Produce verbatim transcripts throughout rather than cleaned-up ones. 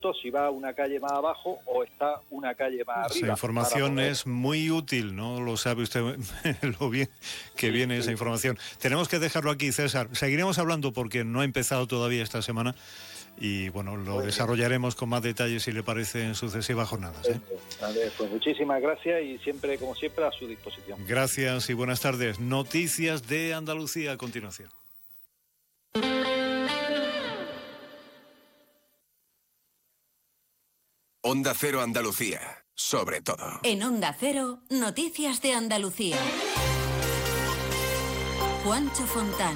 si va una calle más abajo o está una calle más arriba. Esa información poder... es muy útil, ¿no? Lo sabe usted lo bien que sí, viene sí. esa información. Tenemos que dejarlo aquí, César. Seguiremos hablando porque no ha empezado todavía esta semana y, bueno, lo Muy desarrollaremos bien. Con más detalles, si le parece, en sucesivas jornadas, ¿eh? A ver, pues muchísimas gracias y siempre, como siempre, a su disposición. Gracias y buenas tardes. Noticias de Andalucía a continuación. Onda Cero Andalucía, sobre todo. En Onda Cero, Noticias de Andalucía. Juancho Fontán.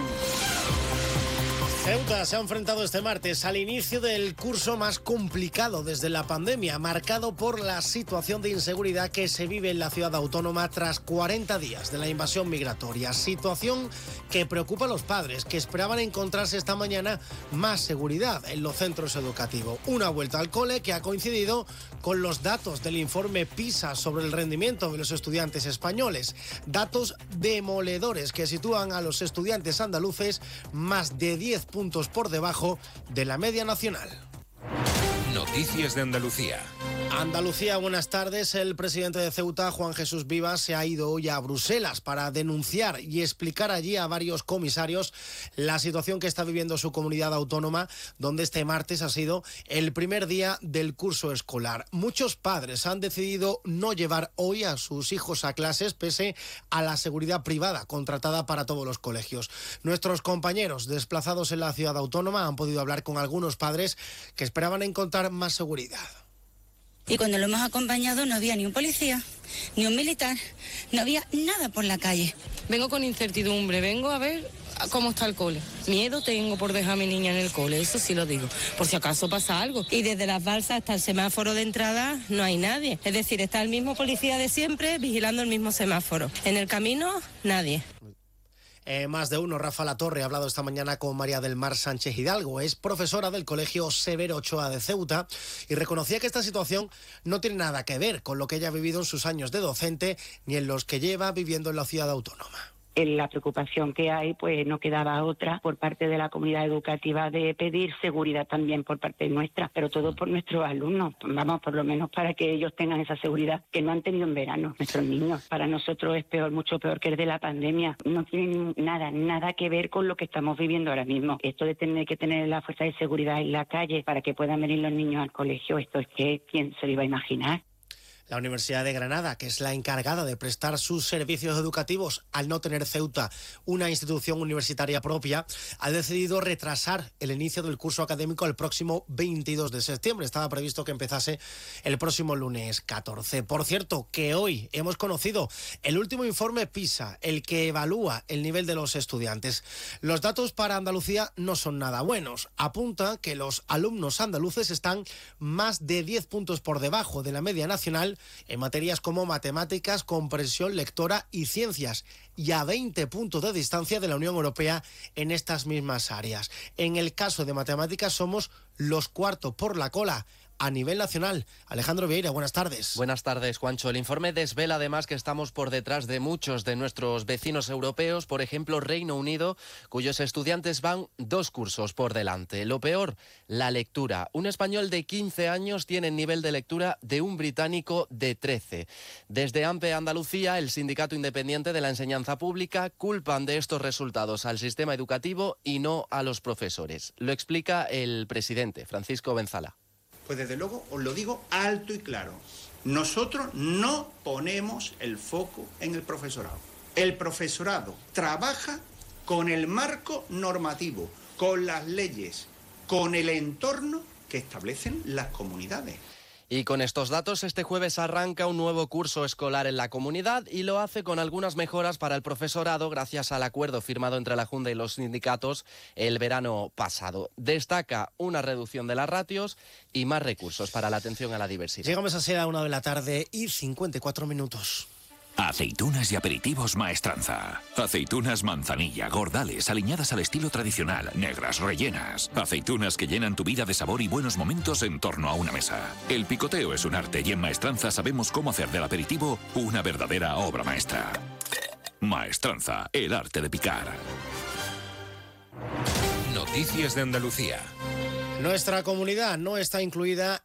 Ceuta se ha enfrentado este martes al inicio del curso más complicado desde la pandemia, marcado por la situación de inseguridad que se vive en la ciudad autónoma tras cuarenta días de la invasión migratoria. Situación que preocupa a los padres, que esperaban encontrarse esta mañana más seguridad en los centros educativos. Una vuelta al cole que ha coincidido con los datos del informe PISA sobre el rendimiento de los estudiantes españoles. Datos demoledores que sitúan a los estudiantes andaluces más de diez puntos por debajo de la media nacional. Noticias de Andalucía. Andalucía, buenas tardes. El presidente de Ceuta, Juan Jesús Vivas, se ha ido hoy a Bruselas para denunciar y explicar allí a varios comisarios la situación que está viviendo su comunidad autónoma, donde este martes ha sido el primer día del curso escolar. Muchos padres han decidido no llevar hoy a sus hijos a clases pese a la seguridad privada contratada para todos los colegios. Nuestros compañeros desplazados en la ciudad autónoma han podido hablar con algunos padres que esperaban encontrar más seguridad. Y cuando lo hemos acompañado no había ni un policía, ni un militar, no había nada por la calle. Vengo con incertidumbre, vengo a ver cómo está el cole. Miedo tengo por dejar a mi niña en el cole, eso sí lo digo, por si acaso pasa algo. Y desde las balsas hasta el semáforo de entrada no hay nadie. Es decir, está el mismo policía de siempre vigilando el mismo semáforo. En el camino, nadie. Eh, más de uno, Rafa Latorre, ha hablado esta mañana con María del Mar Sánchez Hidalgo. Es profesora del Colegio Severo Ochoa de Ceuta y reconocía que esta situación no tiene nada que ver con lo que ella ha vivido en sus años de docente ni en los que lleva viviendo en la ciudad autónoma. En la preocupación que hay, pues no quedaba otra por parte de la comunidad educativa de pedir seguridad también por parte nuestra, pero todo por nuestros alumnos, vamos, por lo menos para que ellos tengan esa seguridad que no han tenido en verano nuestros niños. Para nosotros es peor, mucho peor que el de la pandemia. No tiene nada, nada que ver con lo que estamos viviendo ahora mismo. Esto de tener que tener la fuerza de seguridad en la calle para que puedan venir los niños al colegio, esto es que ¿quién se lo iba a imaginar? La Universidad de Granada, que es la encargada de prestar sus servicios educativos al no tener Ceuta una institución universitaria propia, ha decidido retrasar el inicio del curso académico al próximo veintidós de septiembre. Estaba previsto que empezase el próximo lunes catorce. Por cierto, que hoy hemos conocido el último informe PISA, el que evalúa el nivel de los estudiantes. Los datos para Andalucía no son nada buenos. Apunta que los alumnos andaluces están más de diez puntos por debajo de la media nacional en materias como matemáticas, comprensión lectora y ciencias, y a veinte puntos de distancia de la Unión Europea en estas mismas áreas. En el caso de matemáticas somos los cuartos por la cola a nivel nacional. Alejandro Vieira, buenas tardes. Buenas tardes, Juancho. El informe desvela además que estamos por detrás de muchos de nuestros vecinos europeos, por ejemplo Reino Unido, cuyos estudiantes van dos cursos por delante. Lo peor, la lectura. Un español de quince años tiene el nivel de lectura de un británico de trece. Desde AMPE Andalucía, el Sindicato Independiente de la Enseñanza Pública, culpan de estos resultados al sistema educativo y no a los profesores. Lo explica el presidente, Francisco Benzala. Pues desde luego os lo digo alto y claro. Nosotros no ponemos el foco en el profesorado. El profesorado trabaja con el marco normativo, con las leyes, con el entorno que establecen las comunidades. Y con estos datos, este jueves arranca un nuevo curso escolar en la comunidad y lo hace con algunas mejoras para el profesorado gracias al acuerdo firmado entre la Junta y los sindicatos el verano pasado. Destaca una reducción de las ratios y más recursos para la atención a la diversidad. Llegamos a ser a una de la tarde y cincuenta y cuatro minutos. Aceitunas y aperitivos Maestranza. Aceitunas manzanilla, gordales, aliñadas al estilo tradicional, negras, rellenas. Aceitunas que llenan tu vida de sabor y buenos momentos en torno a una mesa. El picoteo es un arte y en Maestranza sabemos cómo hacer del aperitivo una verdadera obra maestra. Maestranza, el arte de picar. Noticias de Andalucía. Nuestra comunidad no está incluida